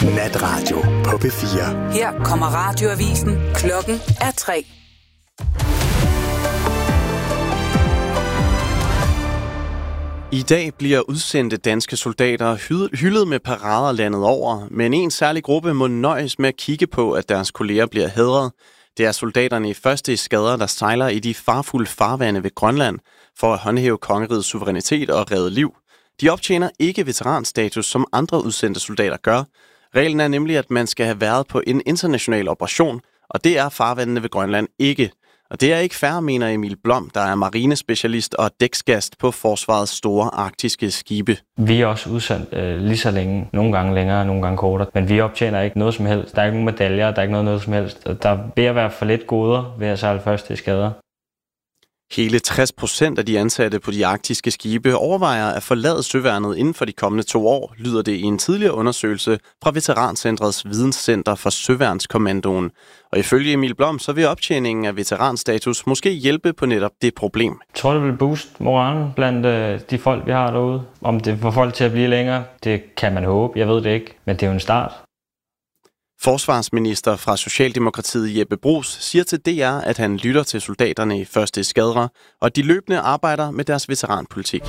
Natradio på P4. Her kommer radioavisen. Klokken er 3. I dag bliver udsendte danske soldater hyldet med parader landet over, men en særlig gruppe må nøjes med at kigge på, at deres kolleger bliver hædret. Det er soldaterne i første eskader, der sejler i de farfulde farvande ved Grønland for at håndhæve kongerigets suverænitet og redde liv. De optjener ikke veteranstatus, som andre udsendte soldater gør. Reglen er nemlig, at man skal have været på en international operation, og det er farvandene ved Grønland ikke. Og det er ikke fair, mener Emil Blom, der er marinespecialist og dæksgast på forsvarets store arktiske skibe. Vi er også udsendt lige så længe, nogle gange længere, nogle gange kortere, men vi optjener ikke noget som helst. Der er ikke nogen medaljer, der er ikke noget som helst. Der vil at være for lidt goder ved at sejle første eskader. Hele 60% af de ansatte på de arktiske skibe overvejer at forlade søværnet inden for de kommende 2 år, lyder det i en tidligere undersøgelse fra Veterancentrets Videnscenter for Søværnskommandoen. Og ifølge Emil Blom, så vil optjeningen af veteranstatus måske hjælpe på netop det problem. Jeg tror, det vil booste moralen blandt de folk, vi har derude. Om det får folk til at blive længere, det kan man håbe. Jeg ved det ikke, men det er jo en start. Forsvarsminister fra Socialdemokratiet Jeppe Bruus siger til DR, at han lytter til soldaterne i første eskadre, og at de løbende arbejder med deres veteranpolitik.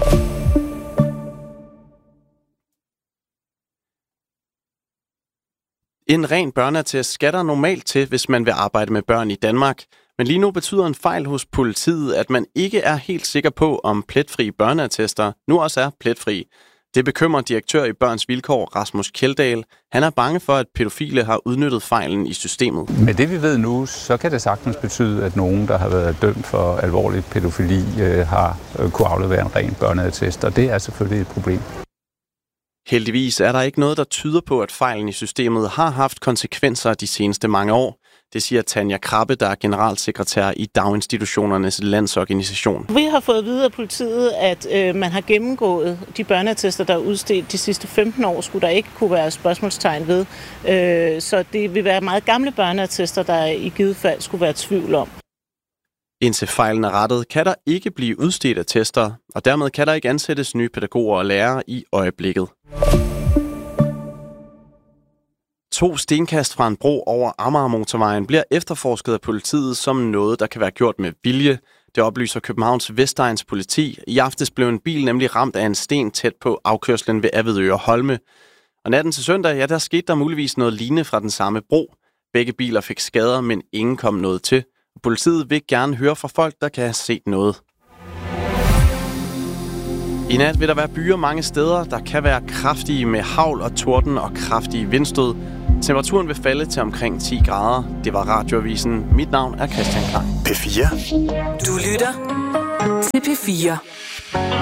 En ren børneattest skal der normalt til, hvis man vil arbejde med børn i Danmark. Men lige nu betyder en fejl hos politiet, at man ikke er helt sikker på, om pletfri børneattester nu også er pletfri. Det bekymrer direktør i Børns Vilkår, Rasmus Kjeldahl. Han er bange for, at pædofile har udnyttet fejlen i systemet. Med det vi ved nu, så kan det sagtens betyde, at nogen, der har været dømt for alvorlig pædofili, har kunne aflevere en ren børneattest, og det er selvfølgelig et problem. Heldigvis er der ikke noget, der tyder på, at fejlen i systemet har haft konsekvenser de seneste mange år. Det siger Tanja Krabbe, der er generalsekretær i Daginstitutionernes Landsorganisation. Vi har fået at vide af politiet, at man har gennemgået de børneattester, der er udstedt de sidste 15 år, skulle der ikke kunne være spørgsmålstegn ved. Så det vil være meget gamle børneattester, der i givet fald skulle være tvivl om. Indtil fejlen er rettet, kan der ikke blive udstedt attester, og dermed kan der ikke ansættes nye pædagoger og lærere i øjeblikket. 2 stenkast fra en bro over Amagermotorvejen bliver efterforsket af politiet som noget, der kan være gjort med vilje. Det oplyser Københavns Vestegns politi. I aftes blev en bil nemlig ramt af en sten tæt på afkørslen ved Avedøre Holme. Og natten til søndag, ja, der skete der muligvis noget lignende fra den samme bro. Begge biler fik skader, men ingen kom noget til. Politiet vil gerne høre fra folk, der kan have set noget. I nat vil der være byer mange steder, der kan være kraftige med hagl og torden og kraftige vindstød. Temperaturen vil falde til omkring 10 grader. Det var radioavisen. Mit navn er Christian Klang. P4. Du lytter til P4.